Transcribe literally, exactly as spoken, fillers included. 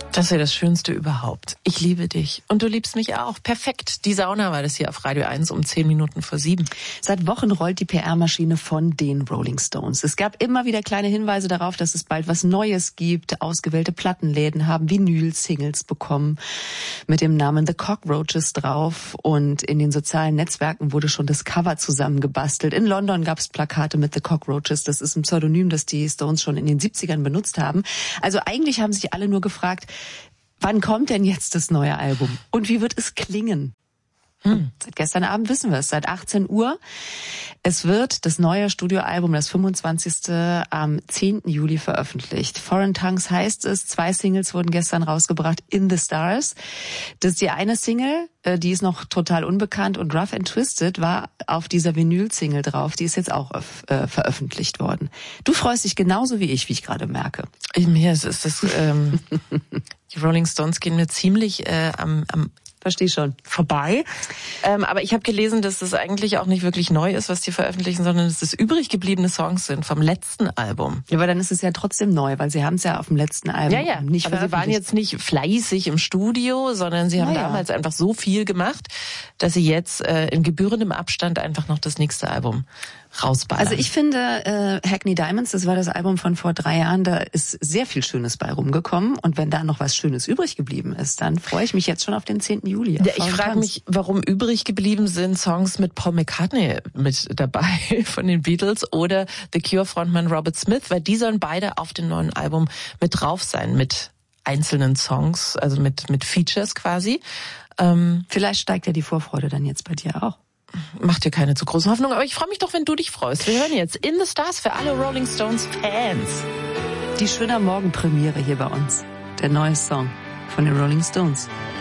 Das ist ja das Schönste überhaupt. Ich liebe dich. Und du liebst mich auch. Perfekt. Die Sauna war das hier auf Radio eins um zehn Minuten vor sieben. Seit Wochen rollt die P R-Maschine von den Rolling Stones. Es gab immer wieder kleine Hinweise darauf, dass es bald was Neues gibt. Ausgewählte Plattenläden haben Vinyl-Singles bekommen mit dem Namen The Cockroaches drauf. Und in den sozialen Netzwerken wurde schon das Cover zusammengebastelt. In London gab es Plakate mit The Cockroaches. Das ist ein Pseudonym, das die Stones schon in den siebzigern benutzt haben. Also eigentlich haben sich alle nur gefragt, wann kommt denn jetzt das neue Album? Und wie wird es klingen? Hm. Seit gestern Abend wissen wir es, seit achtzehn Uhr. Es wird das neue Studioalbum, das fünfundzwanzigste am zehnten Juli veröffentlicht. Foreign Tongues heißt es, zwei Singles wurden gestern rausgebracht, In the Stars. Das ist die eine Single, die ist noch total unbekannt, und Rough and Twisted war auf dieser Vinyl-Single drauf, die ist jetzt auch äh, veröffentlicht worden. Du freust dich genauso wie ich, wie ich gerade merke. Mir ist, ist das, ähm, die Rolling Stones gehen mir ziemlich äh, am, am Verstehe schon. vorbei. Ähm, aber ich habe gelesen, dass das eigentlich auch nicht wirklich neu ist, was die veröffentlichen, sondern dass das übrig gebliebene Songs sind vom letzten Album. Ja, aber dann ist es ja trotzdem neu, weil sie haben es ja auf dem letzten Album ja, ja. nicht aber veröffentlicht. Sie waren jetzt nicht fleißig im Studio, sondern sie haben naja. damals einfach so viel gemacht, dass sie jetzt äh, in gebührendem Abstand einfach noch das nächste Album rausballern. Also ich finde, äh, Hackney Diamonds, das war das Album von vor drei Jahren, da ist sehr viel Schönes bei rumgekommen. Und wenn da noch was Schönes übrig geblieben ist, dann freue ich mich jetzt schon auf den zehnten Juli. Ja, ich frage mich, warum übrig geblieben sind Songs mit Paul McCartney mit dabei von den Beatles oder The Cure-Frontmann Robert Smith, weil die sollen beide auf dem neuen Album mit drauf sein, mit einzelnen Songs, also mit mit Features quasi. Ähm, Vielleicht steigt ja die Vorfreude dann jetzt bei dir auch. Mach dir keine zu große Hoffnung, aber ich freue mich doch, wenn du dich freust. Wir hören jetzt In the Stars für alle Rolling Stones Fans. Die Schöner Morgen Premiere hier bei uns. Der neue Song von den Rolling Stones.